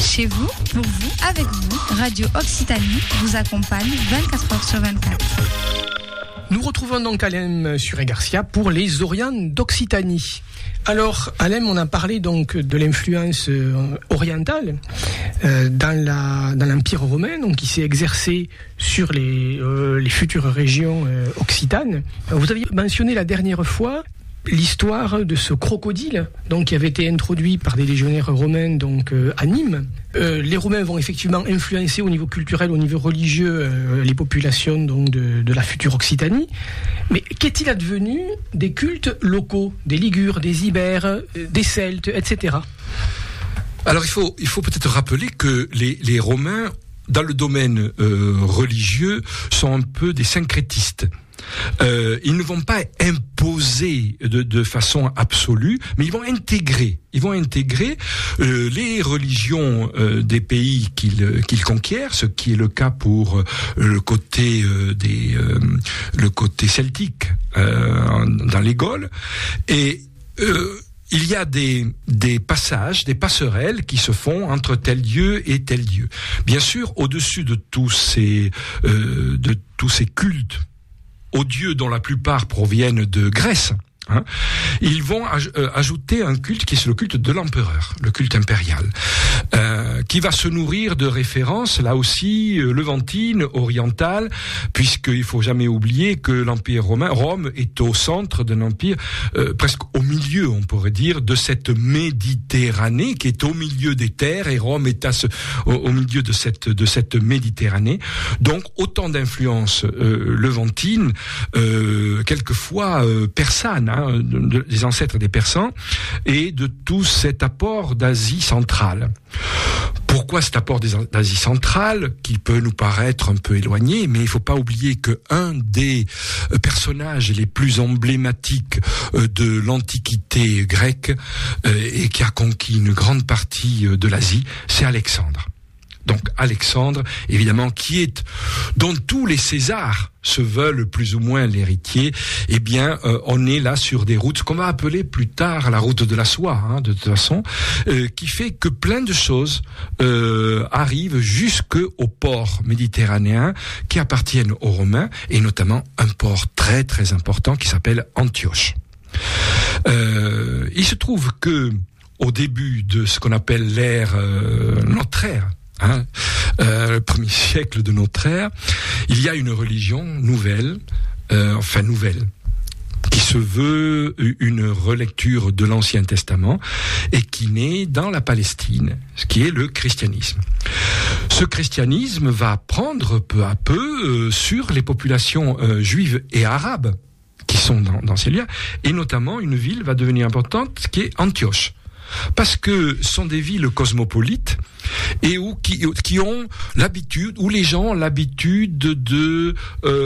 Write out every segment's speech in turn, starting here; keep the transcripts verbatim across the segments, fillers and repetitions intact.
Chez vous, pour vous, avec vous, Radio Occitanie vous accompagne vingt-quatre heures sur vingt-quatre. Nous retrouvons donc Alain Suret-Garcia pour les Orients d'Occitanie. Alors, Alain, on a parlé donc de l'influence euh, orientale euh, dans, la, dans l'Empire romain, donc qui s'est exercé sur les, euh, les futures régions euh, occitanes. Vous aviez mentionné la dernière fois l'histoire de ce crocodile, donc qui avait été introduit par des légionnaires romains donc euh, à Nîmes. Euh, les Romains vont effectivement influencer au niveau culturel, au niveau religieux, euh, les populations donc de, de la future Occitanie. Mais qu'est-il advenu des cultes locaux, des Ligures, des Ibères, euh, des Celtes, et cetera. Alors il faut il faut peut-être rappeler que les les Romains, dans le domaine euh, religieux, sont un peu des syncrétistes. Euh, ils ne vont pas imposer de, de façon absolue, mais ils vont intégrer. Ils vont intégrer euh, les religions euh, des pays qu'ils, qu'ils conquièrent, ce qui est le cas pour euh, le côté euh, des euh, le côté celtique euh, dans les Gaules. Et euh, il y a des, des passages, des passerelles qui se font entre tel lieu et tel lieu. Bien sûr, au-dessus de tous ces euh, de tous ces cultes aux dieux dont la plupart proviennent de Grèce, hein, ils vont aj- euh, ajouter un culte qui est le culte de l'empereur, le culte impérial, euh, qui va se nourrir de références, là aussi, euh, levantines, orientales, puisqu'il faut jamais oublier que l'Empire romain, Rome est au centre d'un empire, euh, presque au milieu, on pourrait dire, de cette Méditerranée, qui est au milieu des terres, et Rome est à ce, au, au milieu de cette, de cette Méditerranée. Donc, autant d'influences euh, levantines, euh, quelquefois euh, persanes, hein, de, de, des ancêtres des Persans, et de tout cet apport d'Asie centrale. Pourquoi cet apport d'Asie centrale, qui peut nous paraître un peu éloigné, mais il ne faut pas oublier qu'un des personnages les plus emblématiques de l'Antiquité grecque et qui a conquis une grande partie de l'Asie, c'est Alexandre. Donc Alexandre, évidemment, qui est, dont tous les Césars se veulent plus ou moins l'héritier, eh bien, euh, on est là sur des routes qu'on va appeler plus tard la route de la soie, hein, de toute façon, euh, qui fait que plein de choses euh, arrivent jusqu'au port méditerranéen qui appartiennent aux Romains, et notamment un port très très important qui s'appelle Antioche. Euh, il se trouve que au début de ce qu'on appelle l'ère, euh, notre ère, Hein, euh, le premier siècle de notre ère, il y a une religion nouvelle, euh, enfin nouvelle, qui se veut une relecture de l'Ancien Testament et qui naît dans la Palestine, ce qui est le christianisme. Ce christianisme va prendre peu à peu euh, sur les populations euh, juives et arabes qui sont dans, dans ces lieux, et notamment une ville va devenir importante qui est Antioche. Parce que ce sont des villes cosmopolites et où qui, qui ont l'habitude, où les gens ont l'habitude de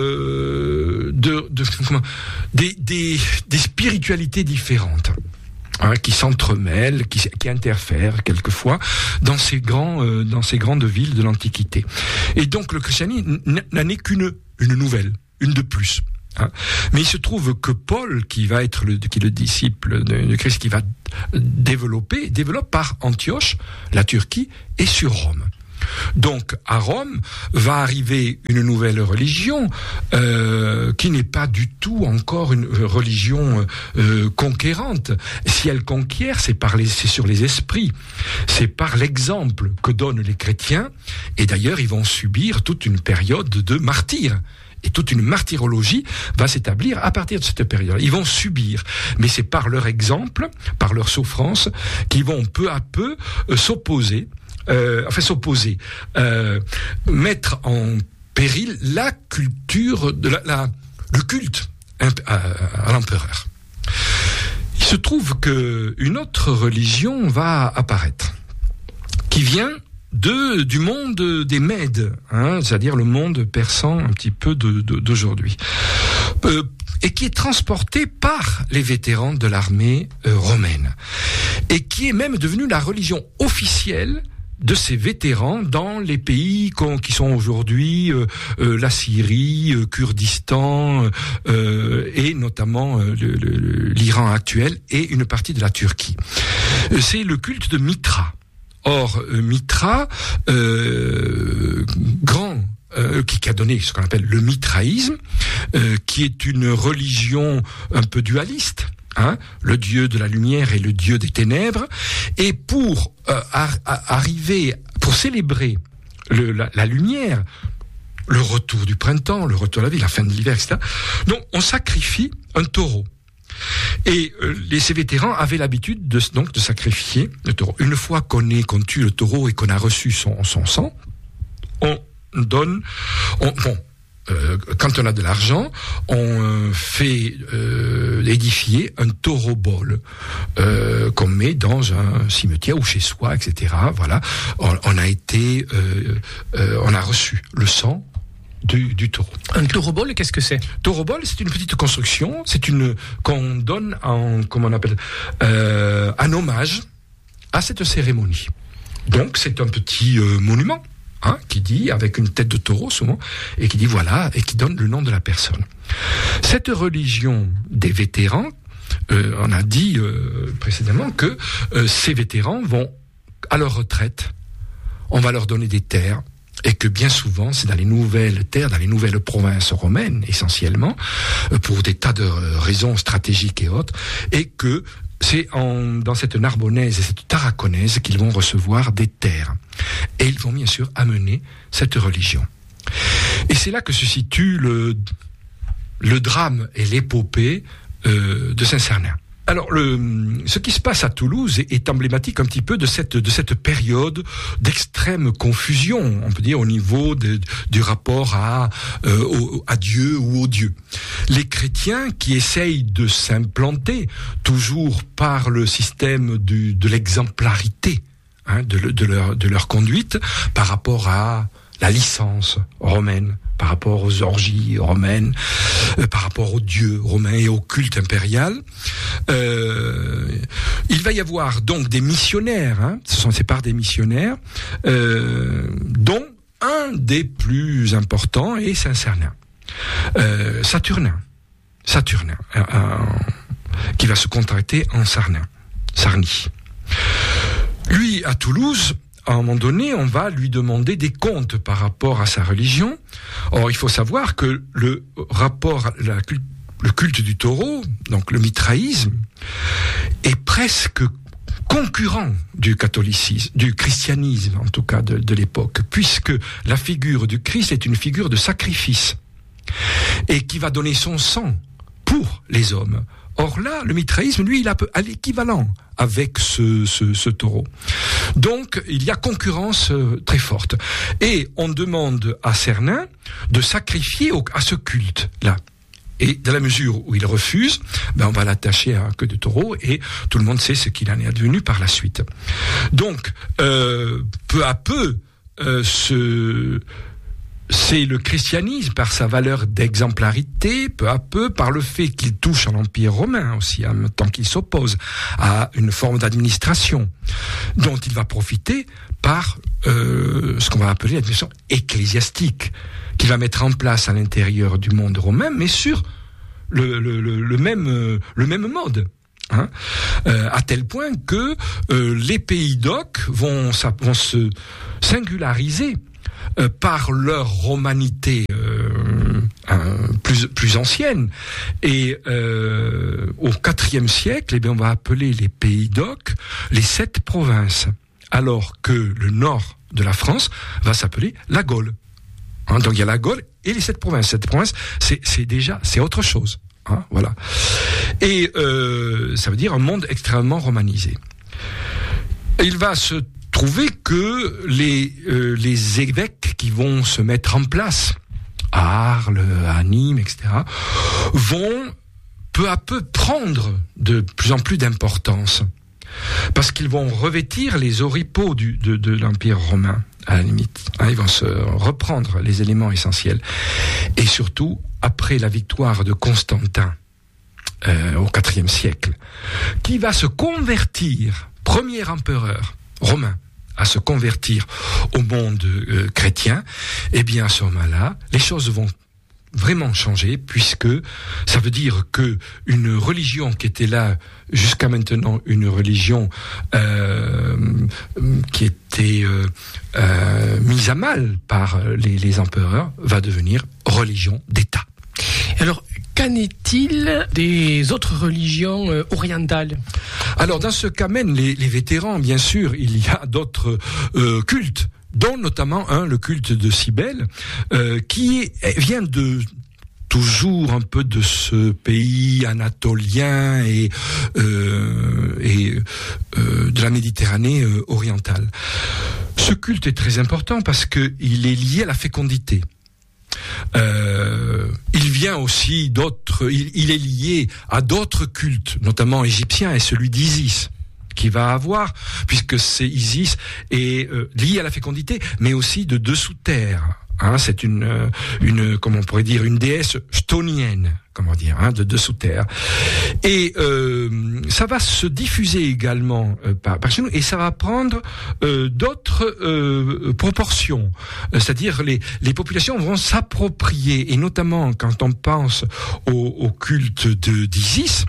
euh, de, de comment, des, des des spiritualités différentes, hein, qui s'entremêlent, qui, qui interfèrent quelquefois dans ces grands euh, dans ces grandes villes de l'Antiquité. Et donc le christianisme n'en est qu'une une nouvelle, une de plus. Hein. Mais il se trouve que Paul, qui va être le, qui est le disciple de, de Christ, qui va développer, développe par Antioche, la Turquie, et sur Rome. Donc, à Rome va arriver une nouvelle religion euh, qui n'est pas du tout encore une religion euh, conquérante. Si elle conquiert, c'est par les, c'est sur les esprits, c'est par l'exemple que donnent les chrétiens. Et d'ailleurs, ils vont subir toute une période de martyrs. Et toute une martyrologie va s'établir à partir de cette période. Ils vont subir, mais c'est par leur exemple, par leur souffrance, qu'ils vont peu à peu euh, s'opposer, euh, enfin s'opposer, euh, mettre en péril la culture, de la, la, le culte à, à l'empereur. Il se trouve que une autre religion va apparaître, qui vient de du monde des Mèdes, hein, c'est-à-dire le monde persan un petit peu de, de, d'aujourd'hui, euh, et qui est transporté par les vétérans de l'armée euh, romaine, et qui est même devenu la religion officielle de ces vétérans dans les pays qui sont aujourd'hui euh, euh, la Syrie, euh, Kurdistan, euh, et notamment euh, le, le, l'Iran actuel et une partie de la Turquie. C'est le culte de Mitra. Or, euh, Mithra, euh, grand, euh, qui, qui a donné ce qu'on appelle le mitraïsme, euh, qui est une religion un peu dualiste, hein, le dieu de la lumière et le dieu des ténèbres, et pour euh, ar- arriver, pour célébrer le, la, la lumière, le retour du printemps, le retour à la vie, la fin de l'hiver, et cetera. Donc, on sacrifie un taureau. Et euh, les, ces vétérans avaient l'habitude de, donc, de sacrifier le taureau. Une fois qu'on est, qu'on tue le taureau et qu'on a reçu son, son sang, on donne, on, bon, euh, quand on a de l'argent, on euh, fait euh, édifier un taureau-bol euh, qu'on met dans un cimetière ou chez soi, et cetera. Voilà, on, on a été, euh, euh, on a reçu le sang Du, du taureau. Un taureau-bol, qu'est-ce que c'est? Taureau-bol, c'est une petite construction, c'est une qu'on donne en, comment on appelle, euh, un hommage à cette cérémonie. Donc c'est un petit euh, monument, hein, qui dit avec une tête de taureau souvent et qui dit voilà et qui donne le nom de la personne. Cette religion des vétérans, euh, on a dit euh, précédemment que euh, ces vétérans vont à leur retraite, on va leur donner des terres. Et que bien souvent, c'est dans les nouvelles terres, dans les nouvelles provinces romaines, essentiellement, pour des tas de raisons stratégiques et autres, et que c'est en, dans cette Narbonnaise et cette Tarraconaise qu'ils vont recevoir des terres. Et ils vont bien sûr amener cette religion. Et c'est là que se situe le, le drame et l'épopée euh, de Saint-Cernin. Alors, le, ce qui se passe à Toulouse est, est emblématique un petit peu de cette, de cette période d'extrême confusion, on peut dire, au niveau de, du rapport à, euh, au, à Dieu ou au Dieu. Les chrétiens qui essayent de s'implanter toujours par le système du, de l'exemplarité, hein, de, de, leur, de leur conduite par rapport à la licence romaine, par rapport aux orgies romaines, euh, par rapport aux dieux romains et au culte impérial. Euh, il va y avoir donc des missionnaires, hein, ce sont ces par des missionnaires, euh, dont un des plus importants est Saint-Cernin, euh, Saturnin, Saturnin, euh, euh, qui va se contracter en Sarnin, Sarni. Lui, à Toulouse, à un moment donné, on va lui demander des comptes par rapport à sa religion. Or, il faut savoir que le rapport, la, le culte du taureau, donc le mitraïsme, est presque concurrent du catholicisme, du christianisme en tout cas de, de l'époque, puisque la figure du Christ est une figure de sacrifice et qui va donner son sang pour les hommes. Or là, le mitraïsme, lui, il a à l'équivalent avec ce, ce, ce taureau. Donc, il y a concurrence euh, très forte. Et on demande à Cernin de sacrifier au, à ce culte-là. Et dans la mesure où il refuse, ben on va l'attacher à un queue de taureau et tout le monde sait ce qu'il en est advenu par la suite. Donc, euh, peu à peu, euh, ce... c'est le christianisme, par sa valeur d'exemplarité, peu à peu, par le fait qu'il touche à l'Empire romain aussi, en même temps qu'il s'oppose à une forme d'administration, dont il va profiter par euh, ce qu'on va appeler l'administration ecclésiastique, qu'il va mettre en place à l'intérieur du monde romain, mais sur le, le, le, le, même, le même mode. Hein, euh, à tel point que euh, les pays d'Oc vont, ça, vont se singulariser Euh, par leur romanité euh, euh, plus plus ancienne. Et euh, au quatrième siècle, eh bien, on va appeler les pays d'Oc les sept provinces, alors que le nord de la France va s'appeler la Gaule. Hein, donc il y a la Gaule et les sept provinces. Sept provinces, c'est c'est déjà c'est autre chose. Hein, voilà. Et euh, ça veut dire un monde extrêmement romanisé. Et il va se trouver que les euh, les évêques qui vont se mettre en place à Arles, à Nîmes, et cetera, vont peu à peu prendre de plus en plus d'importance, parce qu'ils vont revêtir les oripeaux du, de, de l'Empire romain, à la limite. Hein, ils vont se reprendre les éléments essentiels. Et surtout, après la victoire de Constantin euh, au quatrième siècle, qui va se convertir, premier empereur romain, à se convertir au monde euh, chrétien, eh bien à ce moment-là, les choses vont vraiment changé, puisque ça veut dire que une religion qui était là jusqu'à maintenant, une religion euh, qui était euh, euh, mise à mal par les, les empereurs, va devenir religion d'État. Alors, qu'en est-il des autres religions euh, orientales ? Alors, dans ce qu'amènent les, les vétérans, bien sûr, il y a d'autres euh, cultes, dont notamment un, le culte de Cybèle, euh, qui vient de toujours un peu de ce pays anatolien et, euh, et euh, de la Méditerranée euh, orientale. Ce culte est très important parce que il est lié à la fécondité. Euh, il vient aussi d'autres, il, il est lié à d'autres cultes, notamment égyptiens, et celui d'Isis, qui va avoir, puisque c'est Isis est euh, lié à la fécondité, mais aussi de dessous terre. Hein, c'est une, une, comment on pourrait dire, une déesse chtonienne, comment dire, hein, de dessous terre. Et euh, ça va se diffuser également euh, par, par chez nous, et ça va prendre euh, d'autres euh, proportions. C'est-à-dire les, les populations vont s'approprier, et notamment quand on pense au, au culte de d'Isis,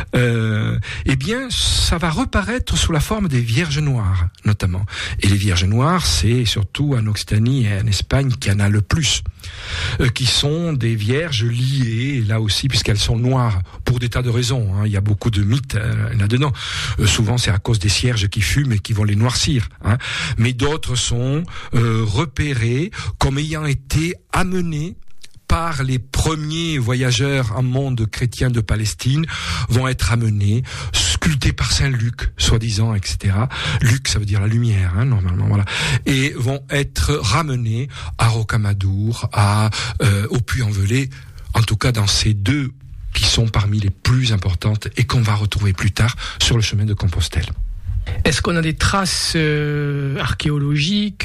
euh, eh bien, ça va reparaître sous la forme des Vierges noires, notamment. Et les Vierges noires, c'est surtout en Occitanie et en Espagne qu'il y en a le plus, euh, qui sont des vierges liées, là aussi, puisqu'elles sont noires, pour des tas de raisons. Hein. Il y a beaucoup de mythes euh, là-dedans. Euh, souvent, c'est à cause des cierges qui fument et qui vont les noircir. Hein. Mais d'autres sont euh, repérées comme ayant été amenées par les premiers voyageurs en monde chrétien de Palestine, vont être amenés, sculptés par Saint Luc, soi-disant, et cetera. Luc, ça veut dire la lumière, hein, normalement, voilà. Et vont être ramenés à Rocamadour, à euh, au Puy-en-Velay, en tout cas dans ces deux qui sont parmi les plus importantes et qu'on va retrouver plus tard sur le chemin de Compostelle. Est-ce qu'on a des traces euh, archéologiques,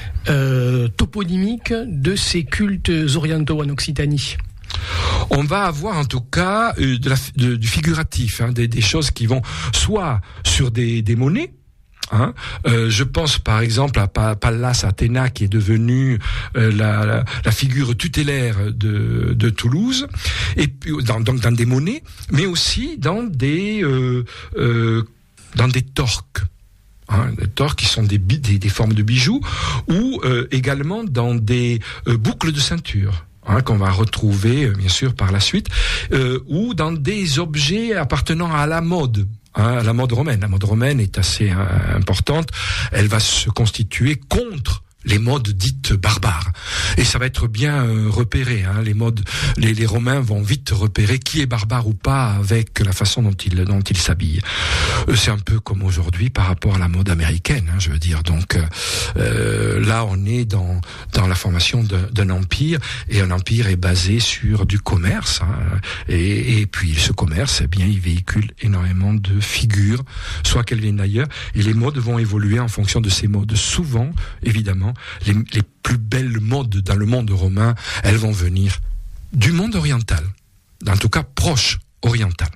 euh, toponymiques de ces cultes orientaux en Occitanie ? On va avoir en tout cas euh, de la, de, du figuratif, hein, des, des choses qui vont soit sur des, des monnaies. Hein, euh, je pense par exemple à Pallas Athéna qui est devenue euh, la, la, la figure tutélaire de, de Toulouse, et puis dans, donc dans des monnaies, mais aussi dans des euh, euh, dans des torques. Hein, des torques qui sont des, des, des formes de bijoux, ou euh, également dans des euh, boucles de ceinture. Hein, qu'on va retrouver bien sûr par la suite, euh, ou dans des objets appartenant à la mode. Hein, la mode romaine. La mode romaine est assez hein, importante. Elle va se constituer contre les modes dites barbares. Et ça va être bien euh, repéré. Hein. Les modes, les, les Romains vont vite repérer qui est barbare ou pas avec la façon dont ils dont ils s'habillent. Euh, c'est un peu comme aujourd'hui par rapport à la mode américaine. Hein, je veux dire. Donc euh, là, on est dans dans la formation de, d'un empire, et un empire est basé sur du commerce. Hein, et, et puis ce commerce, eh bien, il véhicule énormément de figures, soit qu'elles viennent d'ailleurs. Et les modes vont évoluer en fonction de ces modes. Souvent, évidemment. Les, les plus belles modes dans le monde romain, elles vont venir du monde oriental, en tout cas proche oriental.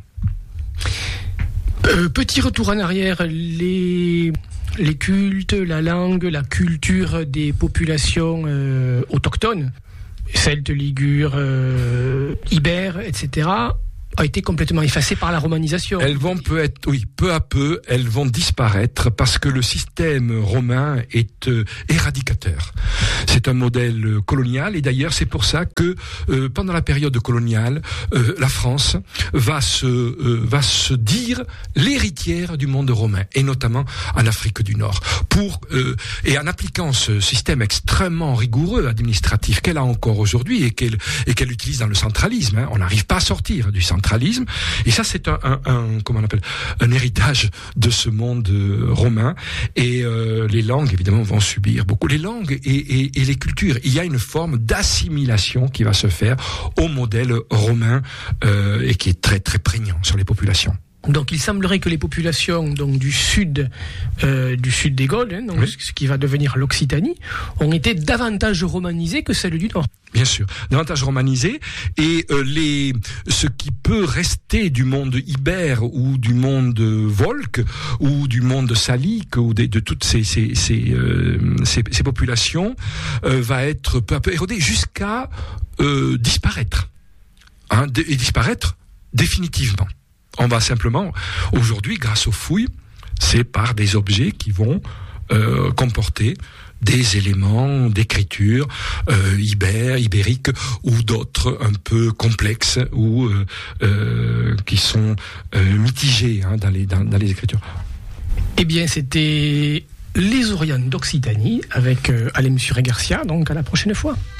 Euh, petit retour en arrière, les, les cultes, la langue, la culture des populations euh, autochtones, celtes, ligures, euh, ibères, et cetera, a été complètement effacée par la romanisation. Elles vont peu être, oui, peu à peu, elles vont disparaître parce que le système romain est euh, éradicateur. C'est un modèle colonial, et d'ailleurs c'est pour ça que euh, pendant la période coloniale, euh, la France va se euh, va se dire l'héritière du monde romain, et notamment en Afrique du Nord. Pour euh, et en appliquant ce système extrêmement rigoureux administratif qu'elle a encore aujourd'hui et qu'elle et qu'elle utilise dans le centralisme, hein, on n'arrive pas à sortir du centralisme. Et ça, c'est un, un, un comment on appelle, un héritage de ce monde euh, romain. Et euh, les langues, évidemment, vont subir beaucoup. Les langues et, et, et les cultures. Il y a une forme d'assimilation qui va se faire au modèle romain euh, et qui est très très prégnant sur les populations. Donc il semblerait que les populations donc du sud euh, du sud des Gaules, hein, donc oui. ce qui va devenir l'Occitanie, ont été davantage romanisées que celles du nord. Bien sûr, davantage romanisées, et euh, les ce qui peut rester du monde ibère ou du monde volque ou du monde salique ou des, de toutes ces ces ces, euh, ces, ces populations euh, va être peu à peu érodé jusqu'à euh, disparaître, hein, et disparaître définitivement. On va simplement, aujourd'hui, grâce aux fouilles, c'est par des objets qui vont euh, comporter des éléments d'écriture euh, ibère, ibérique ou d'autres un peu complexes ou euh, euh, qui sont euh, mitigés hein, dans les dans, dans les écritures. Eh bien, c'était les Orients d'Occitanie avec euh, Alain Musseret-Garcia. Donc, à la prochaine fois.